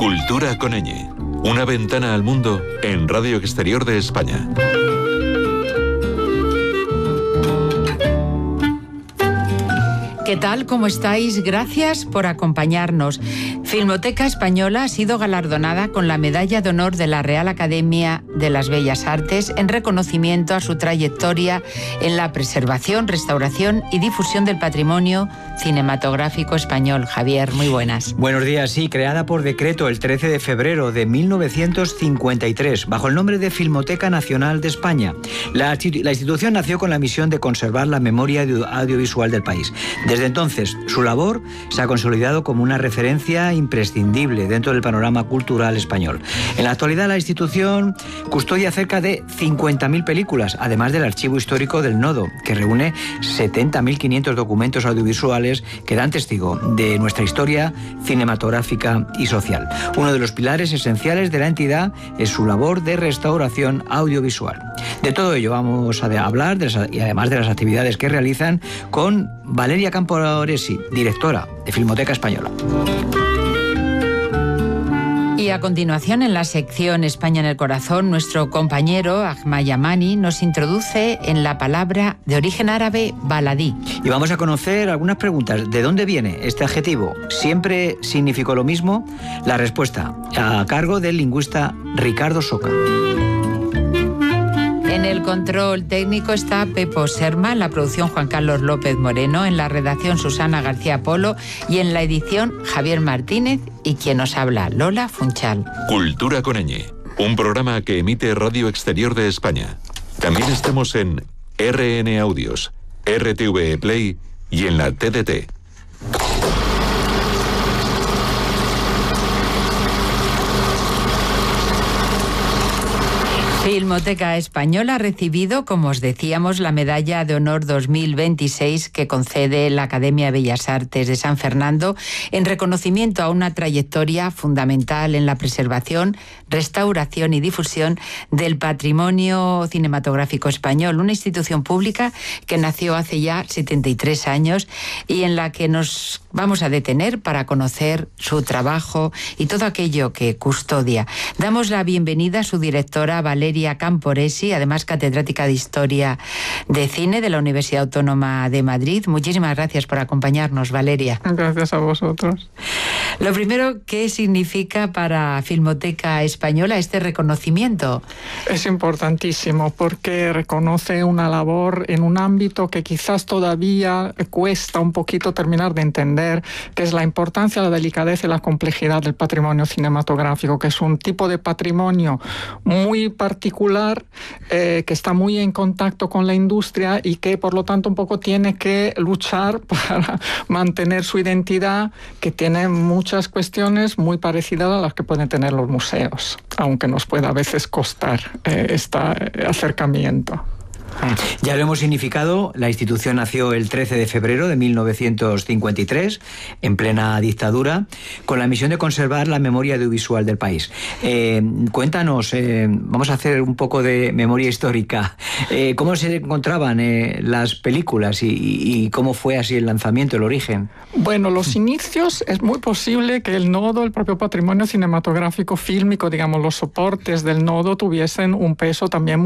Cultura con ñ. Una ventana al mundo en Radio Exterior de España. ¿Qué tal? ¿Cómo estáis? Gracias por acompañarnos. Filmoteca Española ha sido galardonada con la Medalla de Honor de la Real Academia de las Bellas Artes en reconocimiento a su trayectoria en la preservación, restauración y difusión del patrimonio cinematográfico español. Javier, muy buenas. Buenos días. Sí, creada por decreto el 13 de febrero de 1953, bajo el nombre de Filmoteca Nacional de España. La institución nació con la misión de conservar la memoria audiovisual del país. Desde entonces, su labor se ha consolidado como una referencia imprescindible dentro del panorama cultural español. En la actualidad, la institución custodia cerca de 50.000 películas, además del archivo histórico del Nodo, que reúne 70.500 documentos audiovisuales que dan testigo de nuestra historia cinematográfica y social. Uno de los pilares esenciales de la entidad es su labor de restauración audiovisual. De todo ello vamos a hablar, y además de las actividades que realizan, con Valeria Camporesi, directora de Filmoteca Española. Y a continuación, en la sección España en el Corazón, nuestro compañero Ahmad Yamani nos introduce en la palabra de origen árabe baladí. Y vamos a conocer algunas preguntas. ¿De dónde viene este adjetivo? ¿Siempre significó lo mismo? La respuesta, a cargo del lingüista Ricardo Soca. En el control técnico está Pepo Serma, en la producción Juan Carlos López Moreno, en la redacción Susana García Polo y en la edición Javier Martínez y quien nos habla, Lola Funchal. Cultura con ñ, un programa que emite Radio Exterior de España. También estamos en RN Audios, RTV Play y en la TDT. Filmoteca Española ha recibido, como os decíamos, la Medalla de Honor 2026 que concede la Academia de Bellas Artes de San Fernando en reconocimiento a una trayectoria fundamental en la preservación, restauración y difusión del patrimonio cinematográfico español, una institución pública que nació hace ya 73 años y en la que nos vamos a detener para conocer su trabajo y todo aquello que custodia. Damos la bienvenida a su directora, Valeria Camporesi, además catedrática de Historia de Cine de la Universidad Autónoma de Madrid. Muchísimas gracias por acompañarnos, Valeria. Gracias a vosotros. Lo primero, ¿qué significa para Filmoteca Española este reconocimiento? Es importantísimo porque reconoce una labor en un ámbito que quizás todavía cuesta un poquito terminar de entender, que es la importancia, la delicadeza y la complejidad del patrimonio cinematográfico, que es un tipo de patrimonio muy particular, que está muy en contacto con la industria y que por lo tanto un poco tiene que luchar para mantener su identidad, que tiene muchas cuestiones muy parecidas a las que pueden tener los museos, aunque nos pueda a veces costar este acercamiento. Ya lo hemos significado, la institución nació el 13 de febrero de 1953, en plena dictadura, con la misión de conservar la memoria audiovisual del país. Cuéntanos, vamos a hacer un poco de memoria histórica. ¿Cómo se encontraban las películas y cómo fue así el lanzamiento, el origen? Bueno, los inicios, es muy posible que el Nodo, el propio patrimonio cinematográfico fílmico, digamos, los soportes del Nodo tuviesen un peso también